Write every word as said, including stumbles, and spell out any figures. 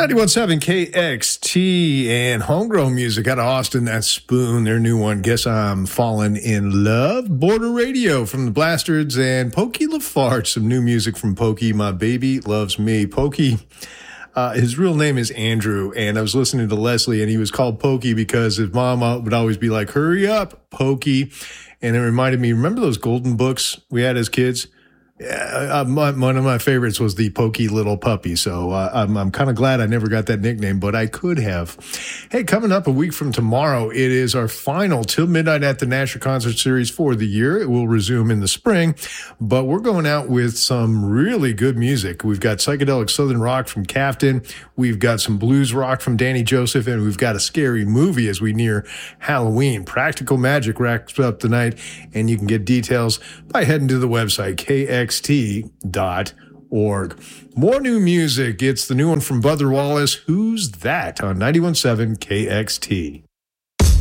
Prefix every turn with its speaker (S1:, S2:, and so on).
S1: ninety-one point seven K X T and homegrown music out of Austin. That's Spoon, their new one. Guess I'm Falling in Love. Border Radio from the Blastards and Pokey LaFarge. Some new music from Pokey. My Baby Loves Me. Pokey, uh, his real name is Andrew, and I was listening to Leslie, and he was called Pokey because his mom would always be like, hurry up, Pokey. And it reminded me, remember those golden books we had as kids? Uh, my, one of my favorites was the Pokey Little Puppy. So uh, I'm, I'm kind of glad I never got that nickname, but I could have. Hey, coming up a week from tomorrow, it is our final Till Midnight at the Nashua Concert Series for the year. It will resume in the spring, but we're going out with some really good music. We've got psychedelic Southern rock from Kaftan. We've got some blues rock from Danny Joseph, and we've got a scary movie as we near Halloween. Practical Magic wraps up tonight, and you can get details by heading to the website, K X T dot org. More new music. It's the new one from Brother Wallace. Who's That? On ninety-one point seven K X T.